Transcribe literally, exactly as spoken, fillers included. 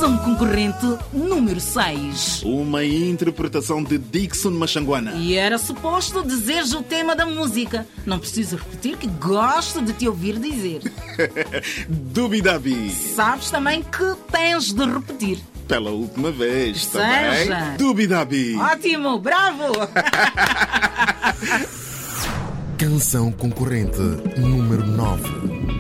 Canção concorrente número seis. Uma interpretação de Dixon Machanguana. E era suposto dizeres o tema da música. Não preciso repetir que gosto de te ouvir dizer. Dubidabi. Sabes também que tens de repetir. Pela última vez, Seja. também. Dubidabi. Ótimo, bravo! Canção concorrente número nove.